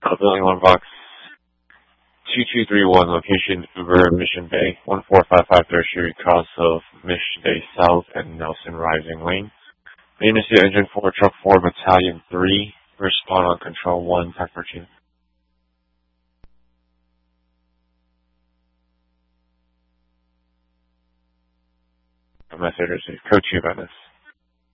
Building 1 Box 2231, location Uber, Mission Bay, 1455 3rd Street, cross of Mission Bay South and Nelson Rising Lane. Maintenance to Engine 4, Truck 4, Battalion 3, respond on Control 1, Tech 14. A message received. Code 2 Venice.